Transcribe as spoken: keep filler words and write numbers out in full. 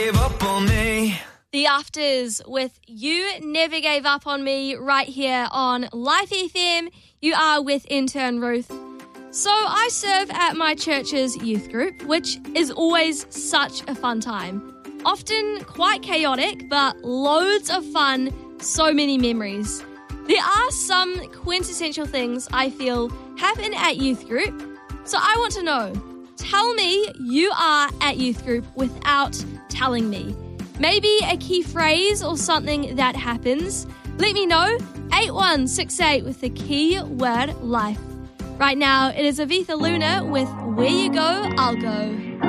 Gave up on me. The Afters with You Never Gave Up on Me right here on Life F M. You are with intern Ruth. So I serve at my church's youth group, which is always such a fun time. Often quite chaotic, but loads of fun, so many memories. There are some quintessential things I feel happen at youth group. So I want to know, tell me you are at youth group without telling me. Maybe a key phrase or something that happens. Let me know. eight one six eight with the key word life. Right now, it is Avitha Luna with Where You Go, I'll Go.